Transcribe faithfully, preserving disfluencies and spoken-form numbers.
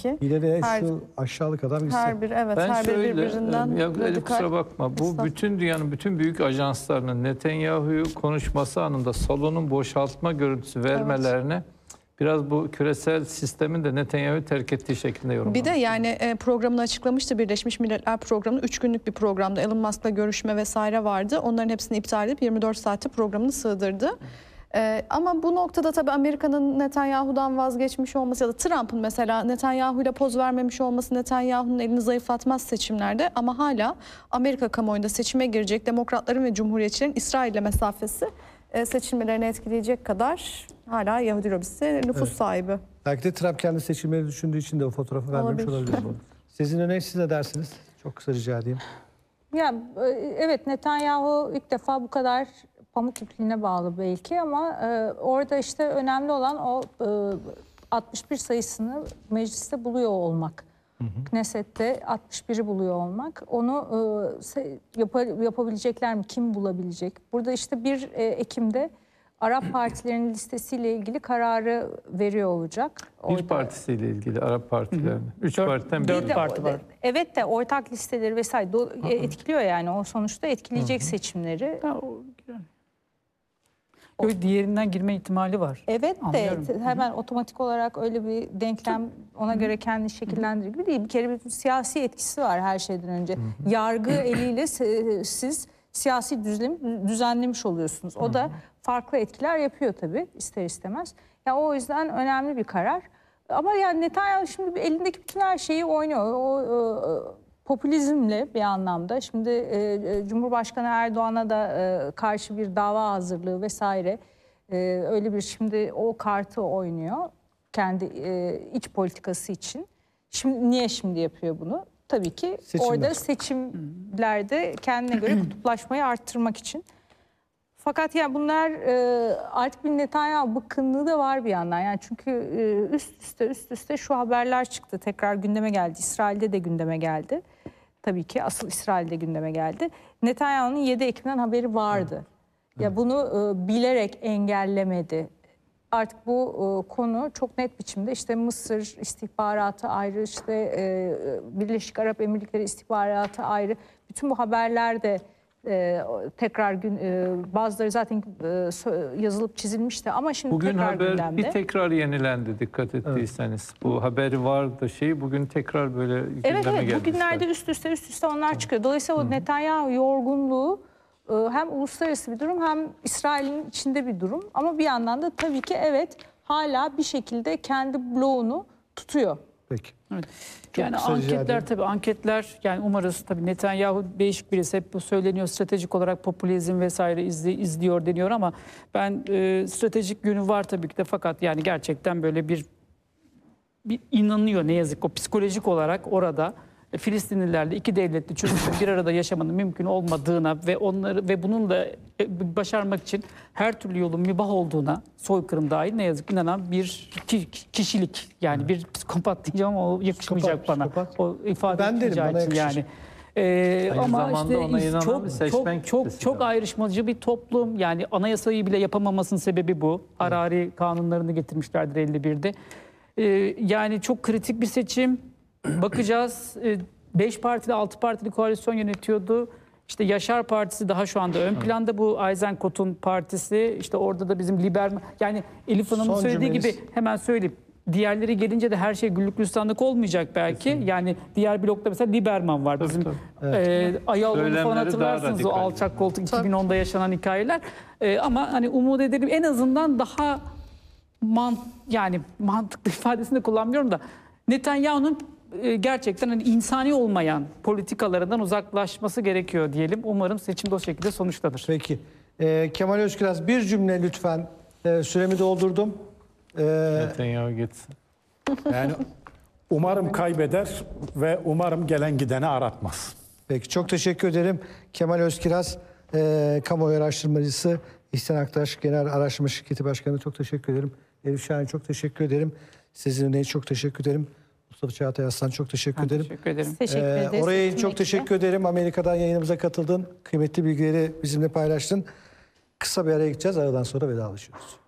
ki. Yine de her, şu aşağılık adam gitse. her bir evet Ben her bir şöyle, birbirinden ya, radikal. kusura bakma, bu bütün dünyanın bütün büyük ajanslarının Netanyahu'yu konuşması anında salonun boşaltma görüntüsü vermelerine evet. biraz bu küresel sistemin de Netanyahu'yu terk ettiği şeklinde yorumlamış. Bir de yani e, programını açıklamıştı, Birleşmiş Milletler programını. Üç günlük bir programda Elon Musk'la görüşme vesaire vardı. Onların hepsini iptal edip yirmi dört saate programını sığdırdı. Ee, ama bu noktada tabii Amerika'nın Netanyahu'dan vazgeçmiş olması ya da Trump'ın mesela Netanyahu'yla poz vermemiş olması Netanyahu'nun elini zayıflatmaz seçimlerde, ama hala Amerika kamuoyunda seçime girecek demokratların ve cumhuriyetçilerin İsrail'le mesafesi e, seçilmelerini etkileyecek kadar hala Yahudi lobisi nüfus evet. sahibi. Belki de Trump kendi seçimleri düşündüğü için de o fotoğrafı vermemiş olabilir. olabilir. Sizin öneği siz ne dersiniz? Çok kısa rica edeyim. Ya evet, Netanyahu ilk defa bu kadar pamuk ipliğine bağlı belki, ama e, orada işte önemli olan o e, altmış bir sayısını mecliste buluyor olmak. Hı hı. Knesset'te altmış biri buluyor olmak. Onu e, yap yapabilecekler mi? Kim bulabilecek? Burada işte bir e, Ekim'de Arap partilerinin listesiyle ilgili kararı veriyor olacak. Bir orada. partisiyle ilgili Arap partilerinin. Üç partiden dört bir parti var. Evet de ortak listeleri vesaire do, etkiliyor yani. O sonuçta etkileyecek Hı-hı. seçimleri. Ha, o, yani. O, diğerinden girme ihtimali var. Evet Anlıyorum. de hemen Hı-hı. otomatik olarak öyle bir denklem ona Hı-hı. göre kendi şekillendiriyor gibi değil. Bir kere bir siyasi etkisi var her şeyden önce. Hı-hı. Yargı eliyle siz siyasi düzlem, düzenlemiş oluyorsunuz. O da farklı etkiler yapıyor tabii ister istemez. Ya o yüzden önemli bir karar. Ama yani Netanyahu şimdi elindeki bütün her şeyi oynuyor. O e, popülizmle bir anlamda. Şimdi e, Cumhurbaşkanı Erdoğan'a da e, karşı bir dava hazırlığı vesaire. E, öyle bir şimdi o kartı oynuyor kendi e, iç politikası için. Şimdi niye şimdi yapıyor bunu? Tabii ki Seçimler. orada seçimlerde kendine göre kutuplaşmayı arttırmak için. Fakat yani bunlar e, artık bir Netanyahu bıkkınlığı da var bir yandan. Yani çünkü e, üst üste üst üste şu haberler çıktı. Tekrar gündeme geldi. İsrail'de de gündeme geldi. Tabii ki asıl İsrail'de gündeme geldi. Netanyahu'nun yedi Ekim'den haberi vardı. Evet. Ya bunu e, bilerek engellemedi. Artık bu e, konu çok net biçimde işte Mısır istihbaratı ayrı, işte e, Birleşik Arap Emirlikleri istihbaratı ayrı. Bütün bu haberler de e, tekrar gün e, bazıları zaten e, yazılıp çizilmişti ama şimdi bugün tekrar haber gündemde. Bir tekrar yenilendi dikkat ettiyseniz. Evet. Bu haberi vardı şeyi bugün tekrar böyle gündeme evet, geldi. Evet bugünlerde işte. üst üste üst üste onlar evet. çıkıyor. Dolayısıyla Hı-hı. o Netanyahu yorgunluğu hem uluslararası bir durum hem İsrail'in içinde bir durum. Ama bir yandan da tabii ki evet hala bir şekilde kendi bloğunu tutuyor. Peki. Evet. Yani anketler tabii anketler yani umarız tabii Netanyahu değişik birisi, hep bu söyleniyor, stratejik olarak popülizm vesaire izli, izliyor deniyor ama ben e, stratejik yönü var tabii ki de, fakat yani gerçekten böyle bir, bir inanıyor ne yazık o psikolojik olarak orada Filistinlilerle iki devletli çözümün bir arada yaşamanın mümkün olmadığına ve onları ve bunun da başarmak için her türlü yolun mübah olduğuna, soykırım dahil, ne yazık ki inanan bir kişilik, yani evet. bir psikopat diyeceğim ama o yakışmayacak psikopat, bana. Psikopat. O ifade ben derim, bana için yani. Ee, ama işte çok çok çok çok ayrışmacı bir toplum. Yani anayasayı bile yapamamasının sebebi bu. Evet. Harari kanunlarını getirmişlerdir elli birde. Ee, yani çok kritik bir seçim. Bakacağız. Beş partili, altı partili koalisyon yönetiyordu. İşte Yaşar Partisi daha şu anda ön planda, bu Eisenkot'un partisi. İşte orada da bizim Liberman, yani Elif Hanım'ın söylediği cümleniz. gibi hemen söyleyeyim. Diğerleri gelince de her şey güllük gülistanlık olmayacak belki. Kesinlikle. Yani diğer blokta mesela Liberman var. Bizim tabii, tabii. Evet. E, Ayaloğlu falan hatırlarsınız, o alçak koltuk iki bin onda yaşanan hikayeler. E, ama hani umut edelim en azından daha man, yani mantıklı ifadesini de kullanmıyorum da Netanyahu'nun gerçekten hani insani olmayan politikalarından uzaklaşması gerekiyor diyelim. Umarım seçim de o şekilde sonuçlanır. Peki. Ee, Kemal Özkiraz bir cümle lütfen. Ee, süremi doldurdum. Ee, Netanyahu gitsin. Yani umarım kaybeder ve umarım gelen gideni aratmaz. Peki, çok teşekkür ederim. Kemal Özkiraz, e, kamuoyu araştırmacısı, İhsan Aktaş Genel Araştırma Şirketi Başkanı, çok teşekkür ederim. Elif Şahin, çok teşekkür ederim. Sizin de çok teşekkür ederim. Mustafa Çağatay Aslan, çok teşekkür ben ederim. Teşekkür ederim. Teşekkür ederiz. Ee, oraya çok teşekkür ederim. Amerika'dan yayınımıza katıldın. Kıymetli bilgileri bizimle paylaştın. Kısa bir araya gideceğiz. Aradan sonra vedalaşıyoruz.